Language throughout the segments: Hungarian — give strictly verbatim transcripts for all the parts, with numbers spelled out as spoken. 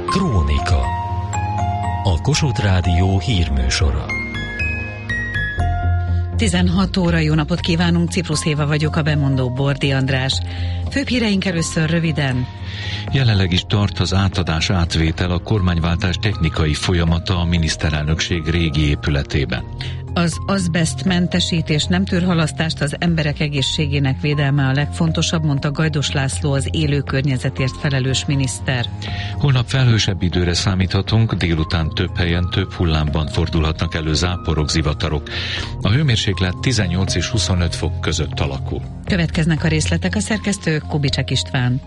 Krónika. A Kossuth Rádió hírműsora. tizenhat óra, jó napot kívánunk, Ciprus Éva vagyok, a bemondó Bordi András. Főbb híreink először röviden. Jelenleg is tart az átadás átvétel, a kormányváltás technikai folyamata a miniszterelnökség régi épületében. Az azbesztmentesítés nem tűr halasztást, az emberek egészségének védelme a legfontosabb, mondta Gajdos László, az élő környezetért felelős miniszter. Holnap felhősebb időre számíthatunk, délután több helyen, több hullámban fordulhatnak elő záporok, zivatarok. A hőmérséklet tizennyolc és huszonöt fok között alakul. Következnek a részletek, a szerkesztő Kubicsek István.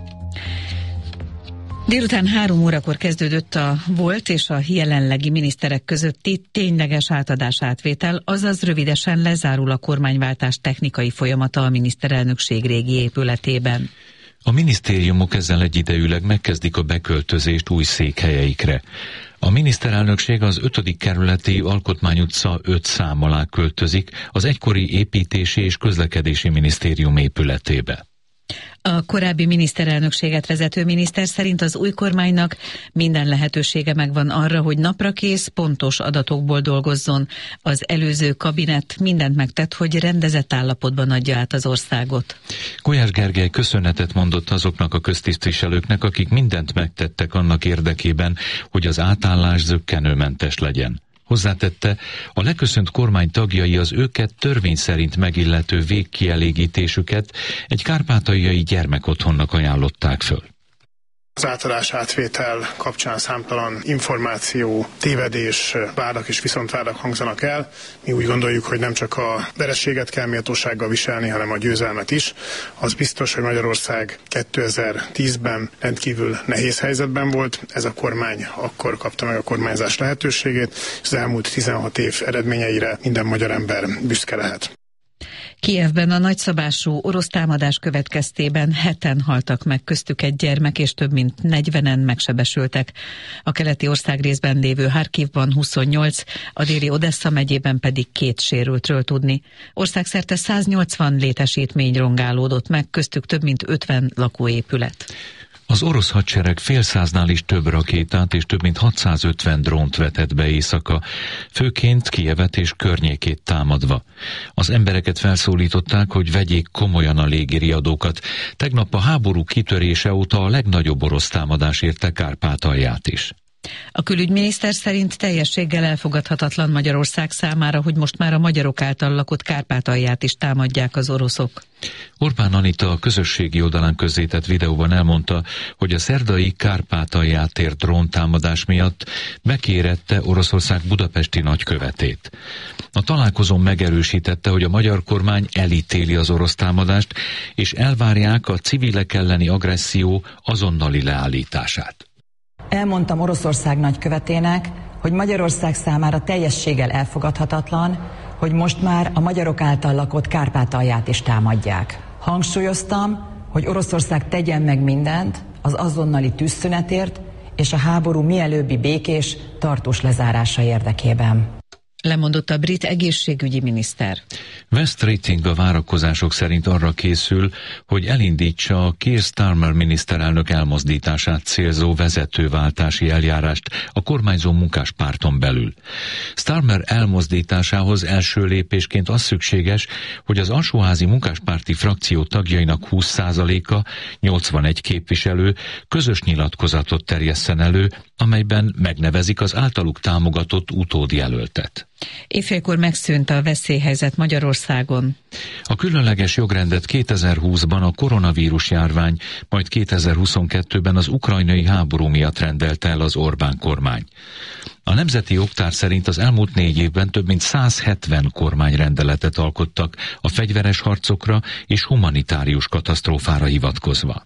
Délután három órakor kezdődött a volt és a jelenlegi miniszterek közötti tényleges átadás-átvétel, azaz rövidesen lezárul a kormányváltás technikai folyamata a miniszterelnökség régi épületében. A minisztériumok ezzel egyidejűleg megkezdik a beköltözést új székhelyeikre. A miniszterelnökség az ötödik kerületi Alkotmány utca öt szám alá költözik, az egykori építési és közlekedési minisztérium épületébe. A korábbi miniszterelnökséget vezető miniszter szerint az új kormánynak minden lehetősége megvan arra, hogy naprakész, pontos adatokból dolgozzon. Az előző kabinet mindent megtett, hogy rendezett állapotban adja át az országot. Gulyás Gergely köszönetet mondott azoknak a köztisztviselőknek, akik mindent megtettek annak érdekében, hogy az átállás zökkenőmentes legyen. Hozzátette, a leköszönt kormány tagjai az őket törvény szerint megillető végkielégítésüket egy kárpátaljai gyermekotthonnak ajánlották föl. Az átadás átvétel kapcsán számtalan információ, tévedés, vádak és viszontvádak hangzanak el. Mi úgy gondoljuk, hogy nem csak a vereséget kell méltósággal viselni, hanem a győzelmet is. Az biztos, hogy Magyarország kétezer-tízben rendkívül nehéz helyzetben volt. Ez a kormány akkor kapta meg a kormányzás lehetőségét, és az elmúlt tizenhat év eredményeire minden magyar ember büszke lehet. Kijevben a nagyszabású orosz támadás következtében heten haltak meg, köztük egy gyermek, és több mint negyvenen megsebesültek. A keleti országrészben lévő Harkivban huszonnyolc, a déli Odessa megyében pedig két sérültről tudni. Országszerte száznyolcvan létesítmény rongálódott meg, köztük több mint ötven lakóépület. Az orosz hadsereg fél száznál is több rakétát és több mint hatszázötven drónt vetett be éjszaka, főként Kijevet és környékét támadva. Az embereket felszólították, hogy vegyék komolyan a légiriadókat. Tegnap a háború kitörése óta a legnagyobb orosz támadás érte Kárpátalját is. A külügyminiszter szerint teljességgel elfogadhatatlan Magyarország számára, hogy most már a magyarok által lakott Kárpátalját is támadják az oroszok. Orbán Anita a közösségi oldalán közzétett videóban elmondta, hogy a szerdai Kárpátalját ért dróntámadás miatt bekérette Oroszország budapesti nagykövetét. A találkozón megerősítette, hogy a magyar kormány elítéli az orosz támadást, és elvárják a civilek elleni agresszió azonnali leállítását. Elmondtam Oroszország nagykövetének, hogy Magyarország számára teljességgel elfogadhatatlan, hogy most már a magyarok által lakott Kárpátalját is támadják. Hangsúlyoztam, hogy Oroszország tegyen meg mindent az azonnali tűzszünetért és a háború mielőbbi békés, tartós lezárása érdekében. Lemondott a brit egészségügyi miniszter. West Keating a várakozások szerint arra készül, hogy elindítsa a Keir Starmer miniszterelnök elmozdítását célzó vezetőváltási eljárást a kormányzó munkáspárton belül. Starmer elmozdításához első lépésként az szükséges, hogy az alsóházi munkáspárti frakció tagjainak húsz százaléka, nyolcvanegy képviselő közös nyilatkozatot terjesszen elő, amelyben megnevezik az általuk támogatott utódjelöltet. Éjfélkor megszűnt a veszélyhelyzet Magyarországon. A különleges jogrendet kétezer-húszban a koronavírus járvány, majd kétezer-huszonkettőben az ukrajnai háború miatt rendelte el az Orbán kormány. A nemzeti jogtár szerint az elmúlt négy évben több mint száz hetven kormányrendeletet alkottak a fegyveres harcokra és humanitárius katasztrófára hivatkozva.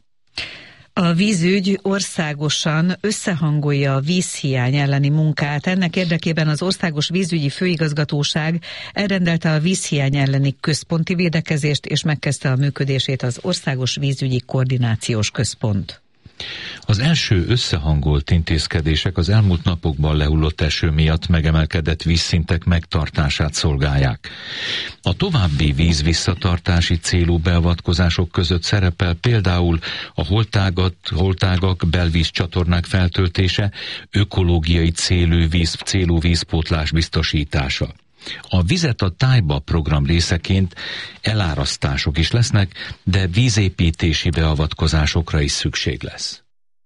A vízügy országosan összehangolja a vízhiány elleni munkát. Ennek érdekében az Országos Vízügyi Főigazgatóság elrendelte a vízhiány elleni központi védekezést, és megkezdte a működését az Országos Vízügyi Koordinációs Központ. Az első összehangolt intézkedések az elmúlt napokban lehullott eső miatt megemelkedett vízszintek megtartását szolgálják. A további vízvisszatartási célú beavatkozások között szerepel például a holtágat, holtágak, belvízcsatornák feltöltése, ökológiai célú, víz, célú vízpótlás biztosítása. A Vizet a tájba program részeként elárasztások is lesznek, de vízépítési beavatkozásokra is szükség lesz.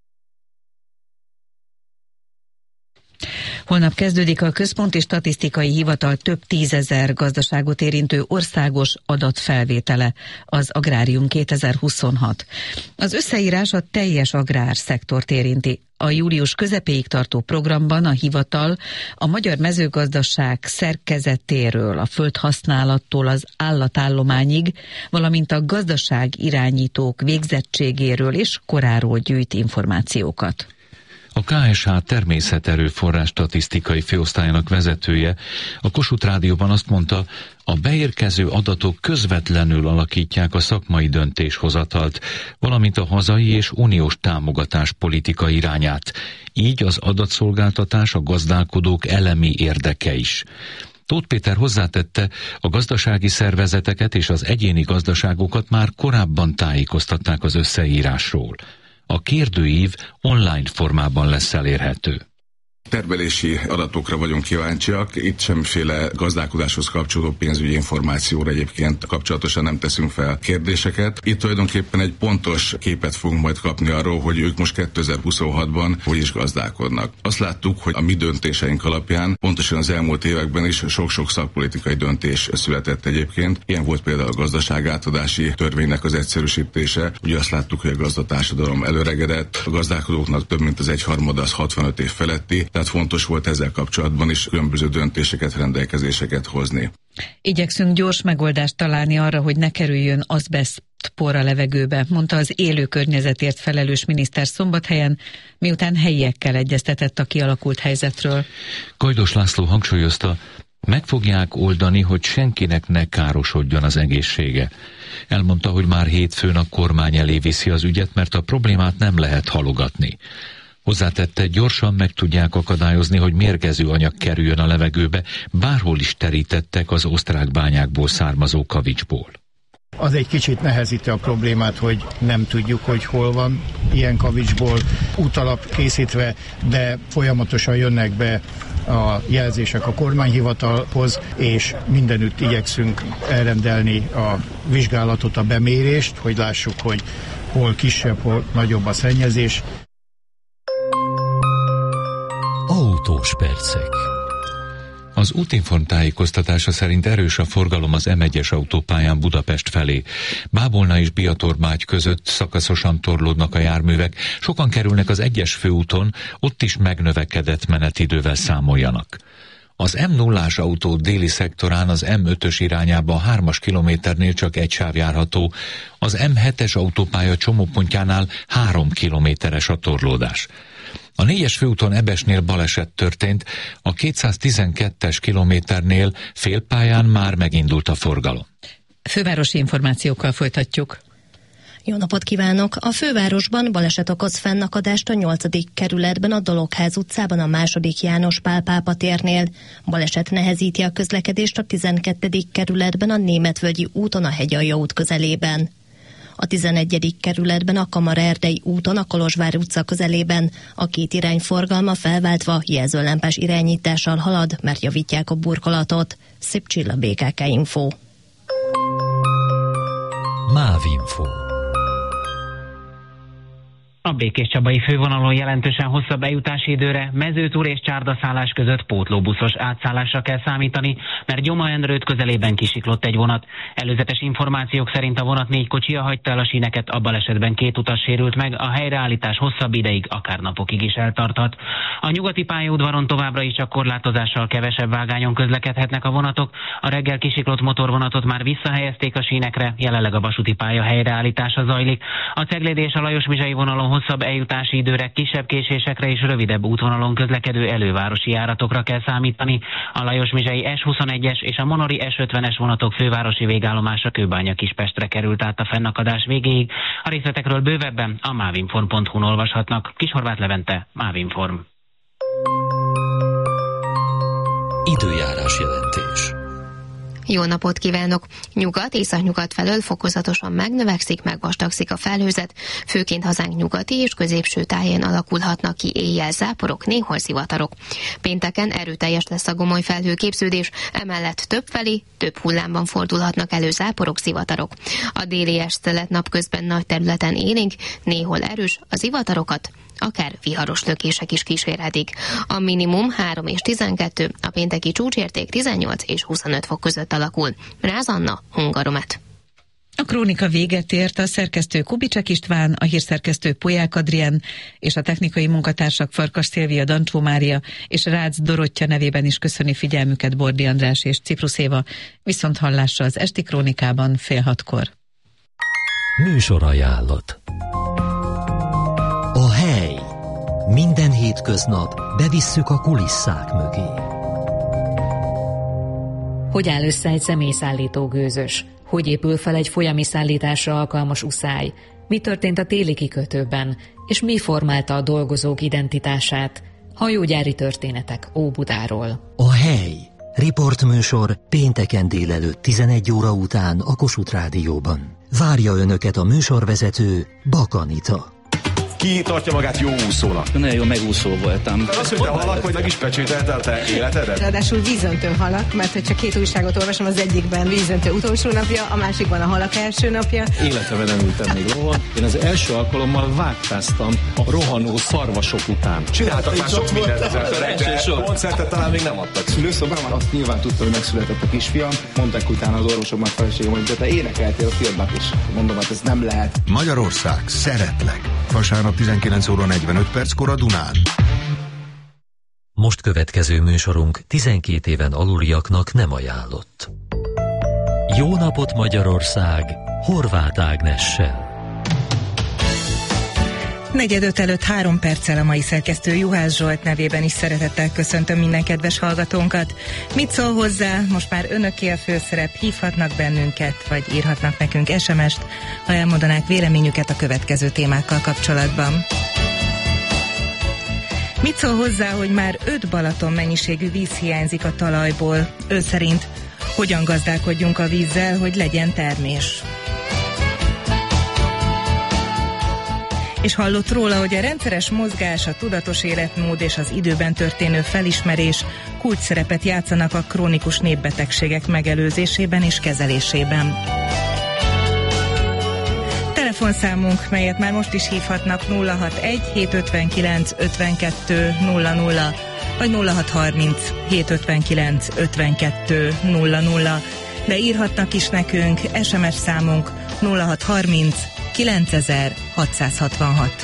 Holnap kezdődik a Központi Statisztikai Hivatal több tízezer gazdaságot érintő országos adatfelvétele, az Agrárium kétezer-huszonhat. Az összeírás a teljes agrárszektort érinti. A július közepéig tartó programban a hivatal a magyar mezőgazdaság szerkezetéről, a földhasználattól az állatállományig, valamint a gazdaság irányítók végzettségéről és koráról gyűjt információkat. A ká es há természeterőforrás statisztikai főosztályának vezetője a Kossuth Rádióban azt mondta, a beérkező adatok közvetlenül alakítják a szakmai döntéshozatalt, valamint a hazai és uniós támogatás politika irányát. Így az adatszolgáltatás a gazdálkodók elemi érdeke is. Tóth Péter hozzátette, a gazdasági szervezeteket és az egyéni gazdaságokat már korábban tájékoztatták az összeírásról. A kérdőív online formában lesz elérhető. Termelési adatokra vagyunk kíváncsiak, itt semmiféle gazdálkodáshoz kapcsolódó pénzügyi információra egyébként kapcsolatosan nem teszünk fel kérdéseket. Itt tulajdonképpen egy pontos képet fogunk majd kapni arról, hogy ők most kétezer-huszonhatban hogy is gazdálkodnak. Azt láttuk, hogy a mi döntéseink alapján pontosan az elmúlt években is sok-sok szakpolitikai döntés született egyébként. Ilyen volt például a gazdaságátadási törvénynek az egyszerűsítése. Ugye azt láttuk, hogy a gazdatársadalom előregedett, a gazdálkodóknak több mint az egyharmada az hatvanöt év feletti. Tehát fontos volt ezzel kapcsolatban is különböző döntéseket, rendelkezéseket hozni. Igyekszünk gyors megoldást találni arra, hogy ne kerüljön azbeszt por a levegőbe, mondta az élő környezetért felelős miniszter Szombathelyen, miután helyiekkel egyeztetett a kialakult helyzetről. Kajdos László hangsúlyozta, meg fogják oldani, hogy senkinek ne károsodjon az egészsége. Elmondta, hogy már hétfőn a kormány elé viszi az ügyet, mert a problémát nem lehet halogatni. Hozzátette, gyorsan meg tudják akadályozni, hogy mérgező anyag kerüljön a levegőbe, bárhol is terítettek az osztrák bányákból származó kavicsból. Az egy kicsit nehezíti a problémát, hogy nem tudjuk, hogy hol van ilyen kavicsból útalap készítve, de folyamatosan jönnek be a jelzések a kormányhivatalhoz, és mindenütt igyekszünk elrendelni a vizsgálatot, a bemérést, hogy lássuk, hogy hol kisebb, hol nagyobb a szennyezés. Autós percek. Az Útinform tájékoztatása szerint erős a forgalom az em egyes autópályán Budapest felé. Bábolna és Biator-Mágy között szakaszosan torlódnak a járművek, sokan kerülnek az egyes főúton, ott is megnövekedett menetidővel számoljanak. Az em nullás autó déli szektorán az em ötös irányába a hármas kilométernél csak egy sáv járható, az em hetes autópálya csomópontjánál három kilométeres a torlódás. A négyes főúton Ebesnél baleset történt, a kétszáztizenkettes kilométernél félpályán már megindult a forgalom. Fővárosi információkkal folytatjuk. Jó napot kívánok! A fővárosban baleset okoz fennakadást a nyolcadik kerületben, a Dologház utcában, a második János Pál pápa térnél. Baleset nehezíti a közlekedést a tizenkettedik kerületben, a Németvölgyi úton, a Hegyalja út közelében. A tizenegyedik kerületben, a Kamara-Erdei úton, a Kolozsvár utca közelében a két irány forgalma felváltva jelzőlámpás irányítással halad, mert javítják a burkolatot. Szép Csilla, bé ká ká Info. Mávinfo. A Békéscsabai fővonalon jelentősen hosszabb eljutási időre, Mezőtúr és Csárdaszállás között pótlóbuszos átszállásra kell számítani, mert Gyoma-Endrőt közelében kisiklott egy vonat. Előzetes információk szerint a vonat négy kocsia hagyta el a síneket, a balesetben két utas sérült meg, a helyreállítás hosszabb ideig, akár napokig is eltarthat. A nyugati pályaudvaron továbbra is csak korlátozással kevesebb vágányon közlekedhetnek a vonatok, a reggel kisiklott motorvonatot már visszahelyezték a sínekre, jelenleg a vasúti pálya helyreállítása zajlik. A Ceglédi és a Lajos-Mizsai vonalon hosszabb eljutási időre, kisebb késésekre és rövidebb útvonalon közlekedő elővárosi járatokra kell számítani. A Lajos-Mizsei es huszonegyes és a Monori es ötvenes vonatok fővárosi végállomása Kőbánya-Kispestre került át a fennakadás végéig. A részletekről bővebben a mávinform pont hu-n olvashatnak. Kishorváth Levente, Mávinform. Időjárás jelentés. Jó napot kívánok! Nyugat, északnyugat felől fokozatosan megnövekszik, megvastagszik a felhőzet, főként hazánk nyugati és középső táján alakulhatnak ki éjjel záporok, néhol zivatarok. Pénteken erőteljes lesz a gomoly felhőképződés, emellett többfelé, több hullámban fordulhatnak elő záporok, zivatarok. A déli eszelet napközben nagy területen élénk, néhol erős, a zivatarokat akár viharos lökések is kísérhetik. A minimum három és tizenkettő, a pénteki csúcsérték tizennyolc és huszonöt fok között alakul. Ráz Anna, Hungaromet. A krónika véget ért, a szerkesztő Kubicsek István, a hírszerkesztő Polyák Adrien és a technikai munkatársak Farkas Szilvia, Dancsó Mária és Rácz Dorottya nevében is köszöni figyelmüket Bordi András és Ciprus Éva. Viszont hallásra az esti krónikában fél hatkor. Műsorajánlat. A hely. Minden hétköznap bevisszük a kulisszák mögé. Hogy áll össze egy személyszállító gőzös? Hogy épül fel egy folyami szállításra alkalmas uszály? Mi történt a téli kikötőben? És mi formálta a dolgozók identitását? Hajógyári történetek Óbudáról. A hely. Riportműsor pénteken délelőtt tizenegy óra után a Kossuth Rádióban. Várja önöket a műsorvezető Bak Anita. Ki tartja magát jó úszónak? Nagyon jó megúszó voltam. Az, hogy te halak, hogy meg is pecsételte a te életedet? Ráadásul vízöntő halak, mert hogyha két újságot olvasom, az egyikben vízöntő utolsó napja, a másikban a halak első napja. Életemben nem ültem még rohan. Én az első alkalommal vágtáztam a rohanó szarvasok után. Csináltak már sok mindent, de koncertet talán még nem adtak. Szülőszobában azt nyilván tudta, hogy megszületett a kisfiam. Mondták utána az orvosoknak, feleségem, hogy te énekeltél a filmnek is. Mondom, hát ez nem lehet. Magyarország, szeretlek. Vasárnap tizenkilenc óra negyvenöt perckor a Dunán. Most következő műsorunk tizenkét éven aluliaknak nem ajánlott. Jó napot Magyarország, Horváth Ágnessel. Negyedöt előtt három perccel a mai szerkesztő Juhász Zsolt nevében is szeretettel köszöntöm minden kedves hallgatónkat. Mit szól hozzá? Most már önöké a főszerep, hívhatnak bennünket, vagy írhatnak nekünk es em est, ha elmondanák véleményüket a következő témákkal kapcsolatban. Mit szól hozzá, hogy már öt Balaton mennyiségű víz hiányzik a talajból? Ő szerint hogyan gazdálkodjunk a vízzel, hogy legyen termés? És hallott róla, hogy a rendszeres mozgás, a tudatos életmód és az időben történő felismerés kulcsszerepet játszanak a krónikus népbetegségek megelőzésében és kezelésében. Telefonszámunk, melyet már most is hívhatnak nulla hatvanegy hétszázötvenkilenc ötvenkettő nulla nulla vagy nulla hatszázharminc hétszázötvenkilenc ötvenkettő nulla nulla, de írhatnak is nekünk, es em es számunk nulla hatszázharminc kilencezer-hatszázhatvanhat.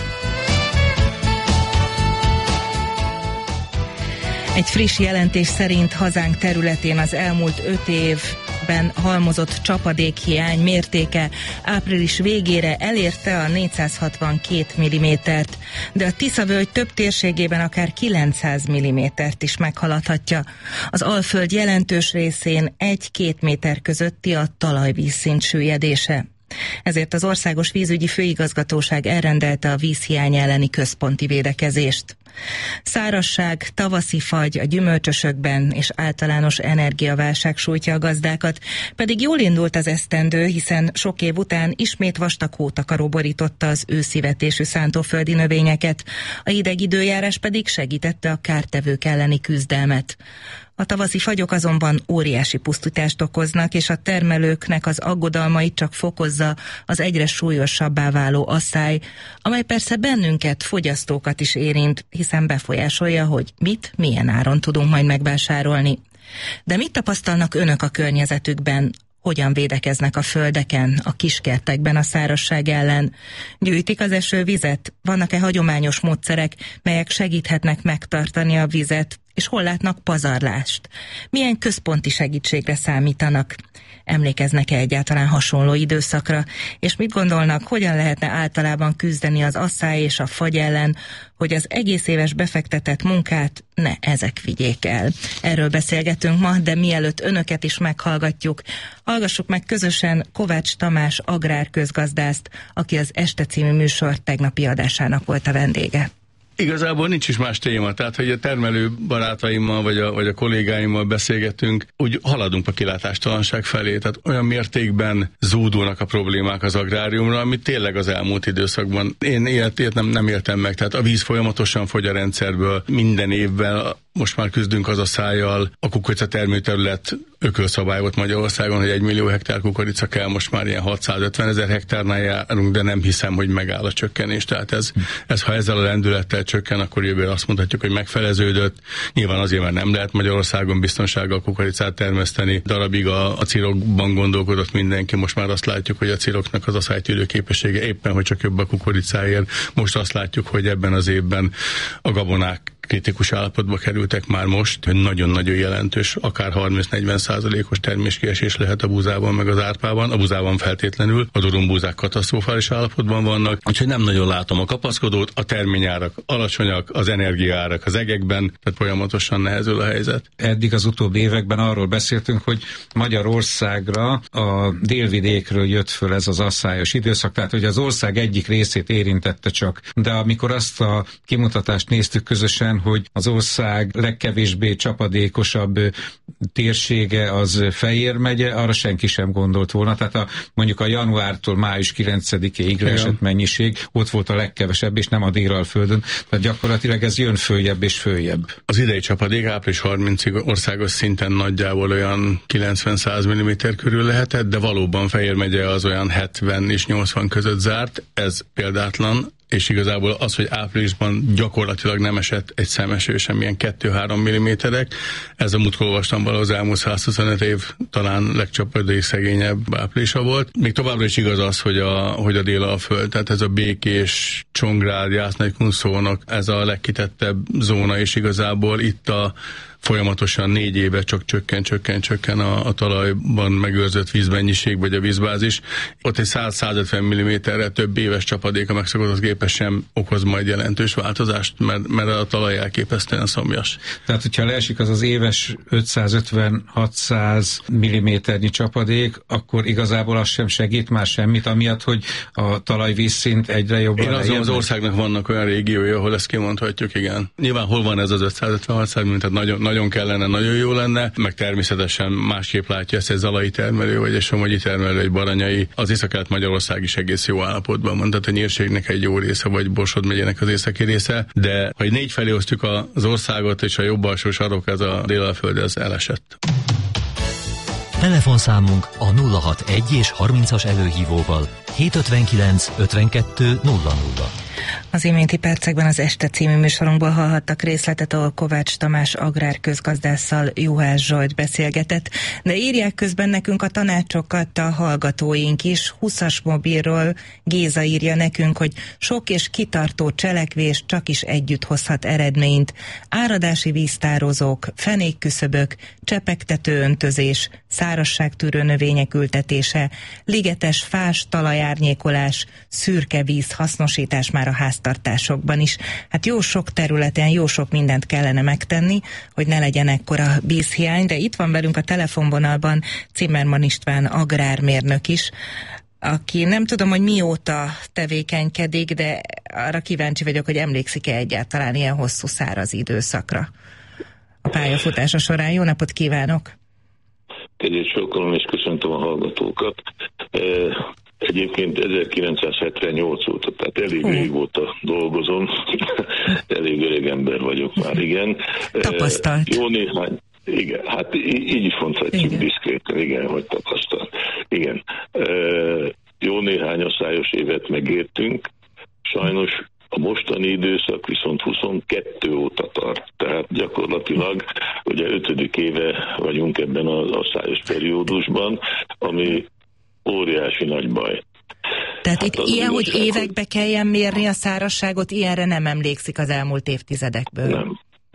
Egy friss jelentés szerint hazánk területén az elmúlt öt évben halmozott csapadékhiány mértéke április végére elérte a négyszázhatvankét millimétert, de a Tisza-völgy több térségében akár kilencszáz millimétert is meghaladhatja. Az Alföld jelentős részén egy-két méter közötti a talajvízszint süllyedése. Ezért az Országos Vízügyi Főigazgatóság elrendelte a vízhiány elleni központi védekezést. Szárazság, tavaszi fagy a gyümölcsösökben és általános energiaválság sújtja a gazdákat, pedig jól indult az esztendő, hiszen sok év után ismét vastag hótakaró borította az őszivetésű szántóföldi növényeket, a hideg időjárás pedig segítette a kártevők elleni küzdelmet. A tavaszi fagyok azonban óriási pusztítást okoznak, és a termelőknek az aggodalmait csak fokozza az egyre súlyosabbá váló asszály, amely persze bennünket, fogyasztókat is érint, hiszen befolyásolja, hogy mit, milyen áron tudunk majd megvásárolni. De mit tapasztalnak önök a környezetükben? Hogyan védekeznek a földeken, a kiskertekben a szárazság ellen? Gyűjtik az esővizet? Vannak-e hagyományos módszerek, melyek segíthetnek megtartani a vizet, és hol látnak pazarlást? Milyen központi segítségre számítanak? Emlékeznek-e egyáltalán hasonló időszakra? És mit gondolnak, hogyan lehetne általában küzdeni az asszály és a fagy ellen, hogy az egész éves befektetett munkát ne ezek vigyék el? Erről beszélgetünk ma, de mielőtt önöket is meghallgatjuk, hallgassuk meg közösen Kovács Tamás agrárközgazdászt, aki az Este című műsor tegnapi adásának volt a vendége. Igazából nincs is más téma, tehát hogy a termelő barátaimmal vagy a, vagy a kollégáimmal beszélgetünk, úgy haladunk a kilátástalanság felé, tehát olyan mértékben zúdulnak a problémák az agráriumra, amit tényleg az elmúlt időszakban én életét nem, nem éltem meg, tehát a víz folyamatosan fogy a rendszerből minden évben. Most már küzdünk az a szájjal, a kukorica termőterület ökölszabály volt Magyarországon, hogy egy millió hektár kukorica kell, most már ilyen hatszázötven ezer hektárnál járunk, de nem hiszem, hogy megáll a csökkenés. Tehát ez, ez ha ezzel a lendülettel csökken, akkor jövőre azt mondhatjuk, hogy megfeleződött. Nyilván azért, mert nem lehet Magyarországon biztonsággal kukoricát termeszteni. Darabig a, a cirokban gondolkodott mindenki, most már azt látjuk, hogy a ciroknak az asszálytűrő képessége éppen, hogy csak jobb a kukoricáért. Most azt látjuk, hogy ebben az évben a gabonák kritikus állapotba kerültek már most, hogy nagyon-nagyon jelentős, akár harminc-negyven százalékos terméskiesés lehet a búzában meg az árpában, a búzában feltétlenül, a durumbúzák katasztrofális állapotban vannak, úgyhogy nem nagyon látom a kapaszkodót, a terményárak alacsonyak, az energiaárak az egekben, tehát folyamatosan nehezül a helyzet. Eddig az utóbbi években arról beszéltünk, hogy Magyarországra a délvidékről jött föl ez az asszályos időszak, tehát hogy az ország egyik részét érintette csak, de amikor azt a kimutatást néztük közösen, hogy az ország legkevésbé csapadékosabb térsége az Fejér megye, arra senki sem gondolt volna. Tehát a, mondjuk a januártól május kilencedikéig leesett mennyiség, ott volt a legkevesebb, és nem a Délalföldön. Tehát gyakorlatilag ez jön följebb és följebb. Az idei csapadék április harmincadikáig országos szinten nagyjából olyan kilencven-száz milliméter körül lehetett, de valóban Fejér megye az olyan hetven és nyolcvan között zárt, ez példátlan. És igazából az, hogy áprilisban gyakorlatilag nem esett egy szemeső sem, ilyen kettő-három milliméterek. Ez a múltkor olvastam valahol az elmúlt százhuszonöt év talán legcsapadék szegényebb áprilisa volt. Még továbbra is igaz az, hogy a, hogy a Délalföld, tehát ez a Békés, Csongrád, Jász-Nagykunszónok, ez a legkitettebb zóna, és igazából itt a folyamatosan négy éve csak csökken, csökken, csökken a, a talajban megőrzött vízmennyiség, vagy a vízbázis. Ott egy száz-százötven milliméterre több éves csapadék a megszokott képes sem okoz majd jelentős változást, mert, mert a talaj elképesztően szomjas. Tehát, hogyha leesik az az éves ötszázötven-hatszáz milliméternyi csapadék, akkor igazából az sem segít már semmit, amiatt, hogy a talajvízszint egyre jobban Én azon az országnak vannak olyan régiói, ahol ezt kimondhatjuk, igen. Nyilván hol van ez az ötszázötven-hatszáz milliméter, nagyon Nagyon kellene, nagyon jó lenne, meg természetesen másképp látja ezt egy zalai termelő, vagy egy somogyi termelő, egy baranyai. Az Észak-Kelet-Magyarország is egész jó állapotban van, tehát a Nyírségnek egy jó része, vagy Borsod megyének az északi része, de ha négy felé osztjuk az országot, és a jobb alsó sarok, ez a Délalföld, ez elesett. Telefonszámunk a nulla hatvanegy és harmincas előhívóval hétszázötvenkilenc ötvenkettő nulla nulla. Az iménti percekben az Este című műsorunkból hallhattak részletet, ahol Kovács Tamás agrárközgazdásszal Juhász Zsolt beszélgetett, de írják közben nekünk a tanácsokat a hallgatóink is. húszas mobilról Géza írja nekünk, hogy sok és kitartó cselekvés csak is együtt hozhat eredményt. Áradási víztározók, fenékküszöbök, csepegtető öntözés, szárazságtűrő növények ültetése, ligetes fás talajárnyékolás, szürke víz hasznosítás már a háztartásokban is. Hát jó sok területen, jó sok mindent kellene megtenni, hogy ne legyen ekkora vízhiány, de itt van velünk a telefonvonalban Zimmermann István agrármérnök is, aki nem tudom, hogy mióta tevékenykedik, de arra kíváncsi vagyok, hogy emlékszik-e egyáltalán ilyen hosszú száraz időszakra a pályafutása során. Jó napot kívánok! Kedves sokkolom, és köszöntöm a hallgatókat. Egyébként ezerkilencszázhetvennyolc óta, tehát elég hmm. régóta dolgozom, elég öreg ember vagyok már, igen. Tapasztalt. Jó néhány, igen, hát így is mondhatjuk diszkréten, igen, hogy tapasztalt. Igen. Jó néhány asszályos évet megértünk, sajnos a mostani időszak viszont huszonkettő óta tart, tehát gyakorlatilag ugye ötödik éve vagyunk ebben az asszályos periódusban, ami óriási nagy baj. Tehát hát itt ilyen, hogy évekbe kelljen mérni a szárazságot, ilyenre nem emlékszik az elmúlt évtizedekből? Nem.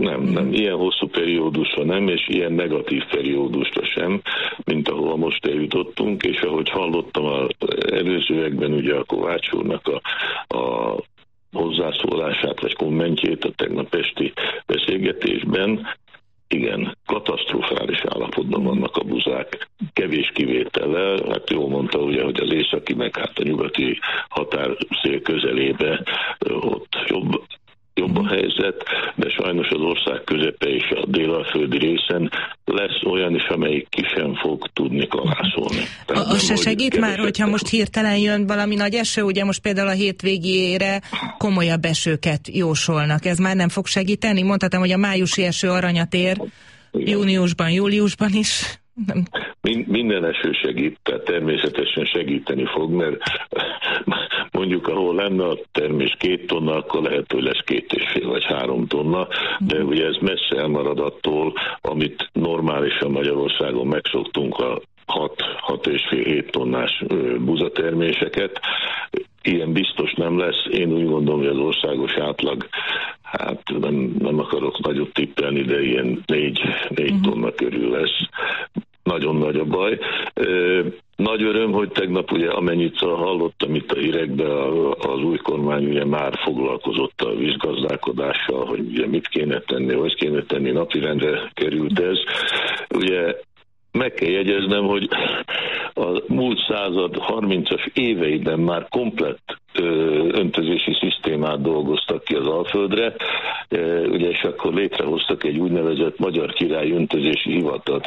Nem, nem, ilyen hosszú periódusra nem, és ilyen negatív periódusra sem, mint ahova most eljutottunk, és ahogy hallottam az előzőekben, ugye a Kovács úrnak a, a hozzászólását, vagy kommentjét a tegnap esti beszélgetésben, igen, katasztrofális állapotban vannak a buzák, kevés kivétellel, hát jól mondta ugye, hogy az északi, meg hát a nyugati határszél közelébe ott jobb, jobb a helyzet, de sajnos az ország közepe és a délalföldi részen lesz olyan is, amelyik ki sem fog tudni kalászolni. Az se segít már, hogyha most hirtelen jön valami nagy eső, ugye most például a hétvégére komolyabb esőket jósolnak. Ez már nem fog segíteni? Mondhatom, hogy a májusi eső aranyat ér, júniusban, júliusban is. Min- minden eső segít, tehát természetesen segíteni fog, mert mondjuk ahol lenne a termés két tonna, akkor lehet, hogy lesz két és fél vagy három tonna, de ugye ez messze elmarad attól, amit normálisan Magyarországon megszoktunk, a hat és fél hét tonnás buzaterméseket. Ilyen biztos nem lesz. Én úgy gondolom, hogy az országos átlag, hát nem, nem akarok nagyot tippelni, de ilyen négy, négy tonna körül lesz. Nagyon nagy a baj. Nagy öröm, hogy tegnap ugye amennyit hallottam itt a hírekben, az új kormány ugye már foglalkozott a vízgazdálkodással, hogy ugye mit kéne tenni, hogy kéne tenni, napirendre került ez. Ugye meg kell jegyeznem, hogy a múlt század harmincas éveiben már komplett öntözési szisztémát dolgoztak ki az Alföldre, ugye, és akkor létrehoztak egy úgynevezett Magyar Király Öntözési Hivatalt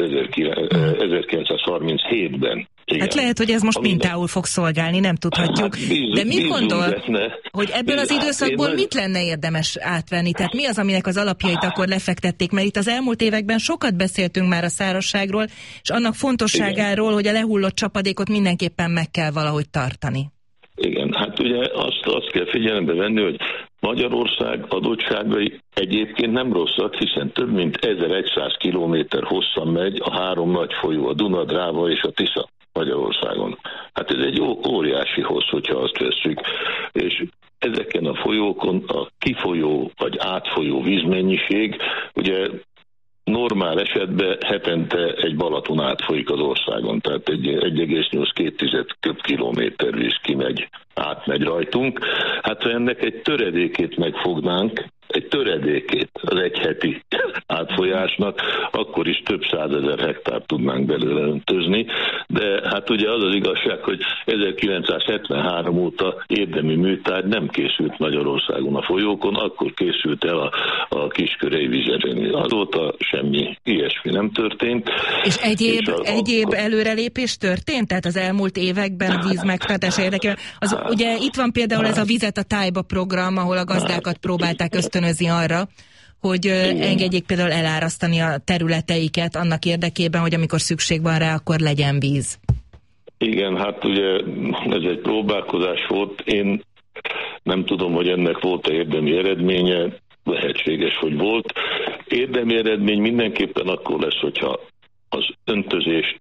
ezerkilencszázharminchétben. Igen. Hát lehet, hogy ez most Ami mintául fog szolgálni, nem tudhatjuk. Hát bízunk, de mit gondol, benne, hogy ebből az időszakból hát mit lenne érdemes átvenni? Tehát mi az, aminek az alapjait akkor lefektették? Mert itt az elmúlt években sokat beszéltünk már a szárazságról, és annak fontosságáról, igen, hogy a lehullott csapadékot mindenképpen meg kell valahogy tartani. Igen, hát ugye azt, azt kell figyelembe venni, hogy Magyarország adottságai egyébként nem rosszak, hiszen több mint ezerszáz kilométer hosszan megy a három nagy folyó, a Duna, Dráva és a Tisza Magyarországon. Hát ez egy óriási hossz, hogyha azt vesszük, és ezeken a folyókon a kifolyó vagy átfolyó vízmennyiség, ugye normál esetben hetente egy Balaton átfolyik az országon, tehát egy egy egész nyolc köbkilométer víz kimegy, átmegy rajtunk. Hát ha ennek egy töredékét megfognánk, egy töredékét az egy heti átfolyásnak, akkor is több százezer hektár tudnánk belőle öntözni, de hát ugye az az igazság, hogy ezerkilencszázhetvenhárom óta érdemi műtárgy nem készült Magyarországon a folyókon, akkor készült el a, a Kiskörei vízerőmű. Azóta semmi ilyesmi nem történt. És egyéb, és a, egyéb előrelépés történt? Tehát az elmúlt években a víz megtartása érdekében? Az, ugye itt van például ez a Vizet a tájba program, ahol a gazdákat próbálták ösztönözni arra, hogy engedjék például elárasztani a területeiket annak érdekében, hogy amikor szükség van rá, akkor legyen víz. Igen, hát ugye ez egy próbálkozás volt. Én nem tudom, hogy ennek volt-e érdemi eredménye, lehetséges, hogy volt. Érdemi eredmény mindenképpen akkor lesz, hogyha az öntözést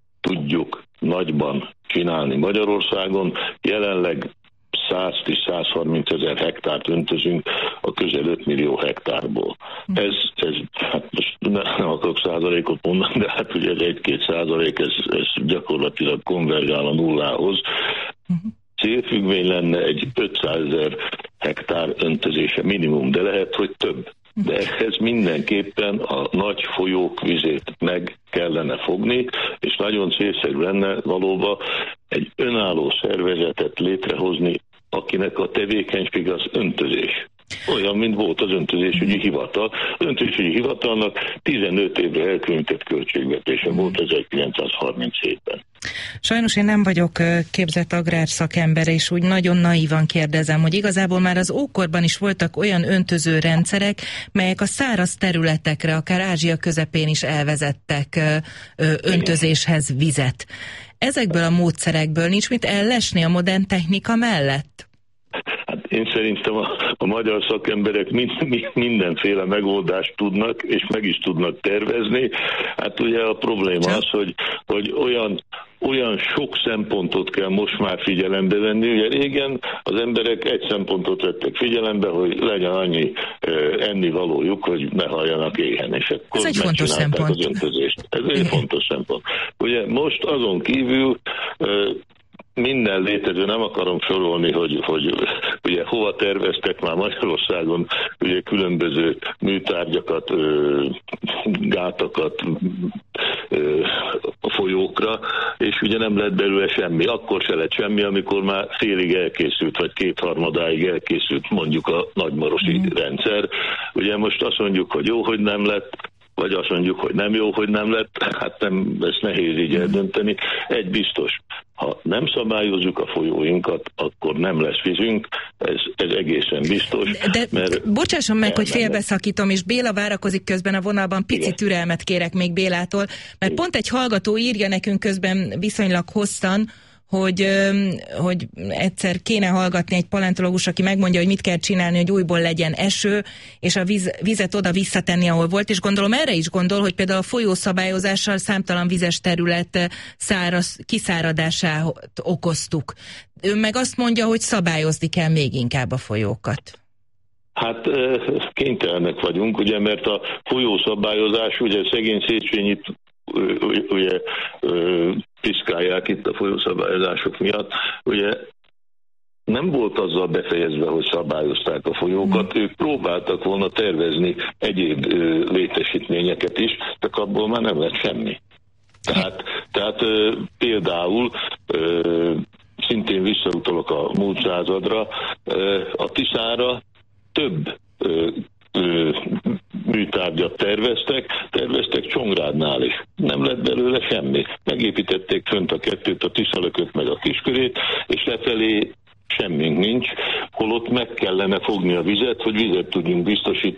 tudjuk nagyban csinálni Magyarországon. Jelenleg száz-százharminc ezer hektárt öntözünk a közel öt millió hektárból. Ez, ez hát most nem akarok százalékot mondani, de hát ugye ez egy-két százalék, ez, ez gyakorlatilag konvergál a nullához. Célfüggvény lenne egy ötszázezer hektár öntözése minimum, de lehet, hogy több. De ehhez mindenképpen a nagy folyók vizét meg kellene fogni, és nagyon célszerű lenne valóban egy önálló szervezetet létrehozni, akinek a tevékenység az öntözés. Olyan, mint volt az öntözésügyi hivatal. Az öntözésügyi hivatalnak tizenöt évre elkülönített költségvetése volt ezerkilencszázharminchétben. Sajnos én nem vagyok képzett agrárszakember, és úgy nagyon naívan kérdezem, hogy igazából már az ókorban is voltak olyan öntöző rendszerek, melyek a száraz területekre, akár Ázsia közepén is elvezettek öntözéshez vizet. Ezekből a módszerekből nincs mit ellesni a modern technika mellett? Hát én szerintem a, a magyar szakemberek mind, mindenféle megoldást tudnak, és meg is tudnak tervezni. Hát ugye a probléma az, hogy, hogy olyan, olyan sok szempontot kell most már figyelembe venni. Ugye régen az emberek egy szempontot vettek figyelembe, hogy legyen annyi ennivalójuk, hogy ne halljanak éhen, és akkor ez egy fontos szempont. Az öntözést. Ez egy fontos szempont. Ugye most azon kívül minden létező, nem akarom sorolni, hogy, hogy ugye hova terveztek már Magyarországon ugye különböző műtárgyakat, gátakat a folyókra, és ugye nem lett belőle semmi. Akkor se lett semmi, amikor már félig elkészült, vagy kétharmadáig elkészült mondjuk a nagymarosi mm. rendszer. Ugye most azt mondjuk, hogy jó, hogy nem lett, vagy azt mondjuk, hogy nem jó, hogy nem lett, hát nem, ezt nehéz így eldönteni. Egy biztos, ha nem szabályozzuk a folyóinkat, akkor nem lesz vízünk, ez, ez egészen biztos. De mert bocsásson meg, hogy félbeszakítom, és Béla várakozik közben a vonalban, pici igen. türelmet kérek még Bélától, mert igen. pont egy hallgató írja nekünk közben viszonylag hosszan, hogy, hogy egyszer kéne hallgatni egy paleontológus, aki megmondja, hogy mit kell csinálni, hogy újból legyen eső, és a víz, vizet oda visszatenni, ahol volt, és gondolom erre is gondol, hogy például a folyószabályozással számtalan vizes terület száraz, kiszáradását okoztuk. Ő meg azt mondja, hogy szabályozni kell még inkább a folyókat. Hát kénytelenek vagyunk, ugye, mert a folyószabályozás, ugye szegény Széchenyit ugye piszkálják itt a folyószabályozások miatt. Ugye nem volt azzal befejezve, hogy szabályozták a folyókat, mm. ők próbáltak volna tervezni egyéb ö, létesítményeket is, csak abból már nem lett semmi. Tehát, tehát ö, például ö, szintén visszautalok a múlt századra, ö, a Tiszára több ö, ö, műtárgyat terveztek, terveztek Csongrádnál is. Nem lett belőle semmi. Megépítették fönt a kettőt, a Tiszalököt meg a Kiskörét, és lefelé semmink nincs, holott meg kellene fogni a vizet, hogy vizet tudjunk biztosítani